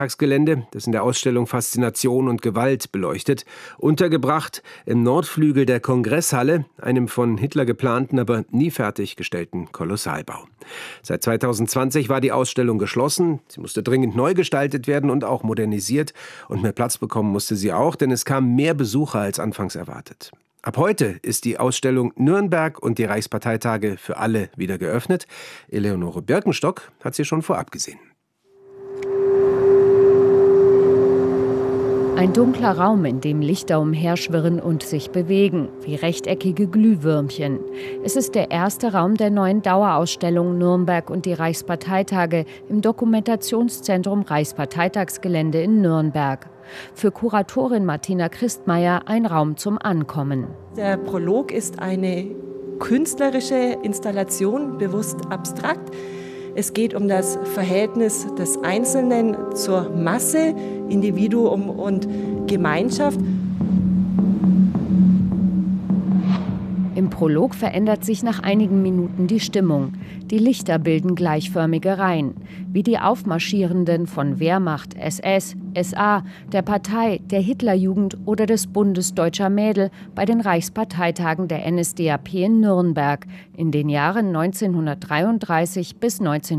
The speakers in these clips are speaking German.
Reichstagsgelände, das in der Ausstellung Faszination und Gewalt beleuchtet, untergebracht im Nordflügel der Kongresshalle, einem von Hitler geplanten, aber nie fertiggestellten Kolossalbau. Seit 2020 war die Ausstellung geschlossen. Sie musste dringend neu gestaltet werden und auch modernisiert. Und mehr Platz bekommen musste sie auch, denn es kamen mehr Besucher als anfangs erwartet. Ab heute ist die Ausstellung Nürnberg und die Reichsparteitage für alle wieder geöffnet. Eleonore Birkenstock hat sie schon vorab gesehen. Ein dunkler Raum, in dem Lichter umherschwirren und sich bewegen, wie rechteckige Glühwürmchen. Es ist der erste Raum der neuen Dauerausstellung Nürnberg und die Reichsparteitage im Dokumentationszentrum Reichsparteitagsgelände in Nürnberg. Für Kuratorin Martina Christmeier ein Raum zum Ankommen. Der Prolog ist eine künstlerische Installation, bewusst abstrakt. Es geht um das Verhältnis des Einzelnen zur Masse, Individuum und Gemeinschaft. Im Prolog verändert sich nach einigen Minuten die Stimmung. Die Lichter bilden gleichförmige Reihen, wie die Aufmarschierenden von Wehrmacht, SS, SA, der Partei, der Hitlerjugend oder des Bundes Deutscher Mädel bei den Reichsparteitagen der NSDAP in Nürnberg in den Jahren 1933 bis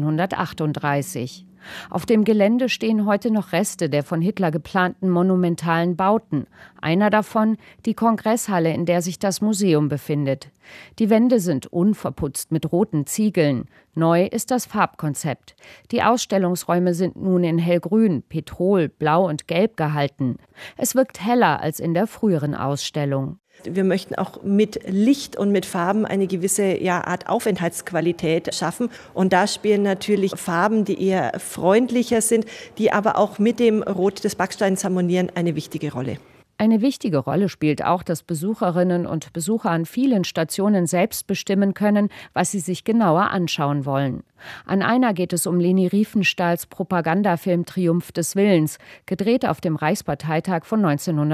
1938. Auf dem Gelände stehen heute noch Reste der von Hitler geplanten monumentalen Bauten. Einer davon die Kongresshalle, in der sich das Museum befindet. Die Wände sind unverputzt mit roten Ziegeln. Neu ist das Farbkonzept. Die Ausstellungsräume sind nun in hellgrün, Petrol, blau und gelb gehalten. Es wirkt heller als in der früheren Ausstellung. Wir möchten auch mit Licht und mit Farben eine gewisse Art Aufenthaltsqualität schaffen. Und da spielen natürlich Farben, die eher freundlicher sind, die aber auch mit dem Rot des Backsteins harmonieren, eine wichtige Rolle. Eine wichtige Rolle spielt auch, dass Besucherinnen und Besucher an vielen Stationen selbst bestimmen können, was sie sich genauer anschauen wollen. An einer geht es um Leni Riefenstahls Propagandafilm Triumph des Willens, gedreht auf dem Reichsparteitag von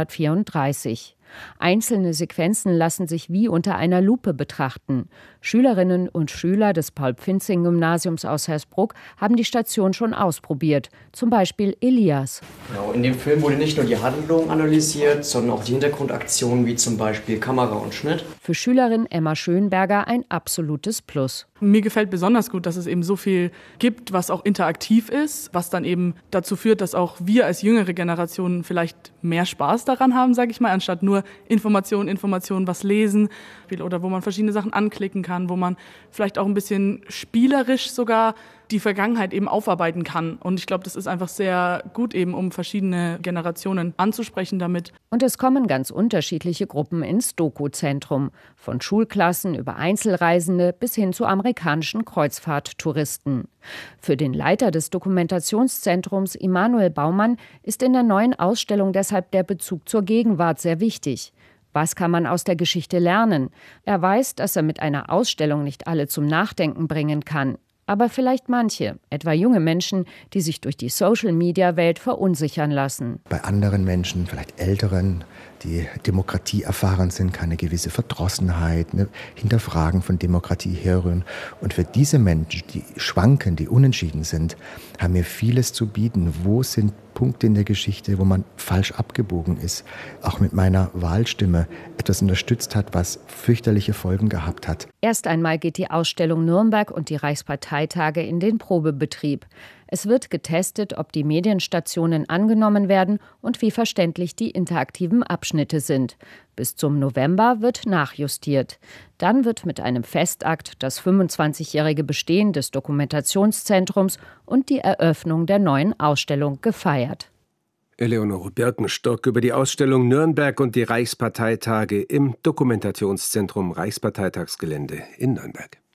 1934. Einzelne Sequenzen lassen sich wie unter einer Lupe betrachten. Schülerinnen und Schüler des Paul-Pfinzing-Gymnasiums aus Hersbruck haben die Station schon ausprobiert. Zum Beispiel Elias. Genau, in dem Film wurde nicht nur die Handlung analysiert, sondern auch die Hintergrundaktionen wie zum Beispiel Kamera und Schnitt. Für Schülerin Emma Schönberger ein absolutes Plus. Mir gefällt besonders gut, dass es eben so viel gibt, was auch interaktiv ist, was dann eben dazu führt, dass auch wir als jüngere Generationen vielleicht mehr Spaß daran haben, sage ich mal, anstatt nur Informationen, was lesen oder wo man verschiedene Sachen anklicken kann, wo man vielleicht auch ein bisschen spielerisch sogar die Vergangenheit eben aufarbeiten kann. Und ich glaube, das ist einfach sehr gut eben, um verschiedene Generationen anzusprechen damit. Und es kommen ganz unterschiedliche Gruppen ins Doku-Zentrum. Von Schulklassen über Einzelreisende bis hin zu amerikanischen Kreuzfahrttouristen. Für den Leiter des Dokumentationszentrums, Immanuel Baumann, ist in der neuen Ausstellung deshalb der Bezug zur Gegenwart sehr wichtig. Was kann man aus der Geschichte lernen? Er weiß, dass er mit einer Ausstellung nicht alle zum Nachdenken bringen kann. Aber vielleicht manche, etwa junge Menschen, die sich durch die Social-Media-Welt verunsichern lassen. Bei anderen Menschen, vielleicht Älteren, die Demokratie erfahren sind, kann eine gewisse Verdrossenheit, Hinterfragen von Demokratie herrühren. Und für diese Menschen, die schwanken, die unentschieden sind, haben wir vieles zu bieten. Wo sind Punkte in der Geschichte, wo man falsch abgebogen ist, auch mit meiner Wahlstimme etwas unterstützt hat, was fürchterliche Folgen gehabt hat. Erst einmal geht die Ausstellung Nürnberg und die Reichsparteitage in den Probebetrieb. Es wird getestet, ob die Medienstationen angenommen werden und wie verständlich die interaktiven Abschnitte sind. Bis zum November wird nachjustiert. Dann wird mit einem Festakt das 25-jährige Bestehen des Dokumentationszentrums und die Eröffnung der neuen Ausstellung gefeiert. Eleonore Birkenstock über die Ausstellung Nürnberg und die Reichsparteitage im Dokumentationszentrum Reichsparteitagsgelände in Nürnberg.